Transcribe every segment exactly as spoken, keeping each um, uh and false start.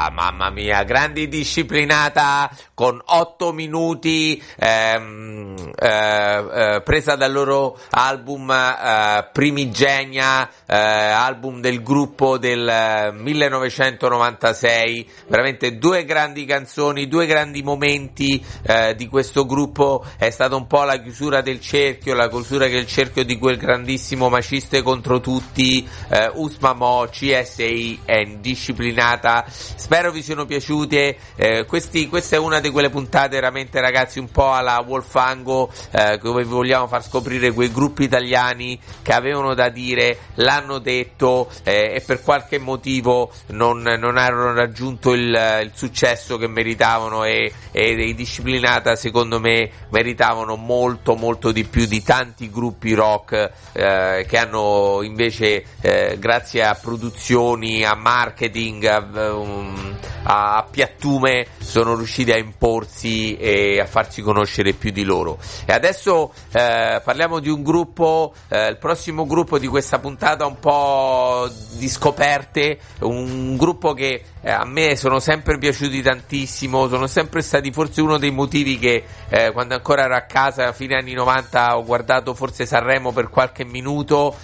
Ah, mamma mia, grande Disciplinata con otto minuti, ehm, eh, eh, presa dal loro album eh, Primigenia, eh, album del gruppo del millenovecentonovantasei. Veramente due grandi canzoni, due grandi momenti eh, di questo gruppo. È stata un po' la chiusura del cerchio, la chiusura del cerchio di quel grandissimo Maciste contro tutti, eh, Usmamo, C S I e Disciplinata. Spero vi siano piaciute. Eh, questi, questa è una di quelle puntate veramente, ragazzi, un po' alla Wolfango, eh, dove vi vogliamo far scoprire quei gruppi italiani che avevano da dire, l'hanno detto, eh, e per qualche motivo non, non hanno raggiunto il, il successo che meritavano, e, e i Disciplinata secondo me meritavano molto molto di più di tanti gruppi rock eh, che hanno invece eh, grazie a produzioni, a marketing, a, um, a piattume, sono riusciti a imporsi e a farsi conoscere più di loro. E adesso eh, parliamo di un gruppo, eh, il prossimo gruppo di questa puntata, un po' di scoperte, un gruppo che eh, a me sono sempre piaciuti tantissimo, sono sempre stati forse uno dei motivi che eh, quando ancora ero a casa a fine anni novanta ho guardato forse Sanremo per qualche minuto,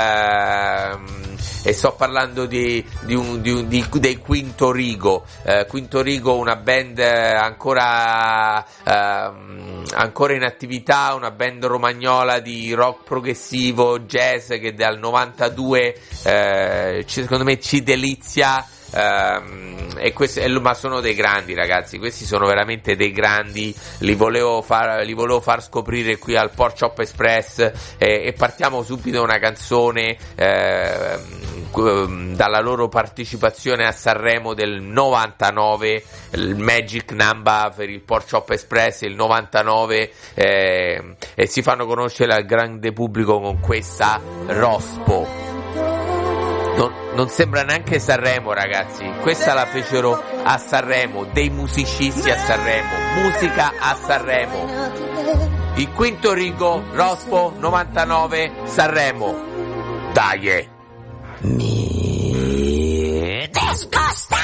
ehm, e sto parlando di, di, un, di, un, di dei Quinto Rigo. eh, Quinto Rigo, una band ancora ehm, ancora in attività, una band romagnola di rock progressivo, jazz, che dal novantadue eh, secondo me ci delizia. Um, e questi, ma sono dei grandi, ragazzi, questi sono veramente dei grandi, li volevo far, li volevo far scoprire qui al Pork Chop Express, eh, e partiamo subito una canzone eh, dalla loro partecipazione a Sanremo del novantanove, il Magic Number per il Pork Chop Express, il novantanove, eh, e si fanno conoscere al grande pubblico con questa Rospo. Non, non sembra neanche Sanremo, ragazzi, questa la fecero a Sanremo, dei musicisti a Sanremo, musica a Sanremo. Il Quinto Rigo, Rospo, novantanove, Sanremo. Dai!